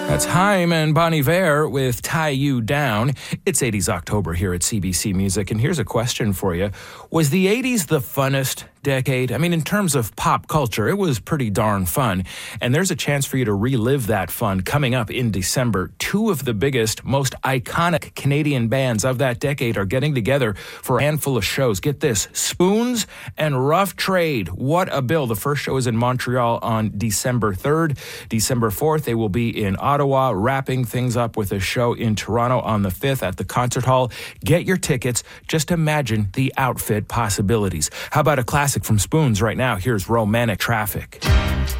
That's Haim and Bon Iver with Tie You Down. It's 80s October here at CBC Music, and here's a question for you. Was the 80s the funnest decade? I mean, in terms of pop culture, it was pretty darn fun. And there's a chance for you to relive that fun coming up in December. Two of the biggest, most iconic Canadian bands of that decade are getting together for a handful of shows. Get this, Spoons and Rough Trade. What a bill. The first show is in Montreal on December 3rd. December 4th, they will be in Ottawa, wrapping things up with a show in Toronto on the 5th at the Concert Hall. Get your tickets. Just imagine the outfit possibilities. How about a classic from Spoons right now? Here's Romantic Traffic.